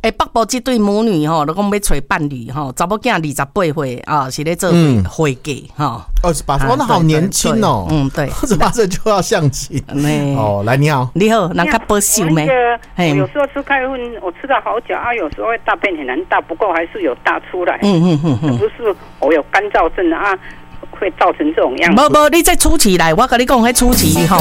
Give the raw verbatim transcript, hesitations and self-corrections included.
诶，北部这对母女吼，都讲要找伴侣吼，查某囝二十八岁啊，是咧做会计哈。 二十八岁，哦，那好年轻哦。 嗯，对， 二十八岁就要相亲。哦，来，你好， 你好，人家保守咩？ 我有时候吃开荤，我吃到好久啊，有时候大便很难大，不过还是有大出来。嗯嗯嗯嗯，不是我有干燥症啊，会造成这种样子。 无无，你在初期来，我跟你讲，迄初期吼。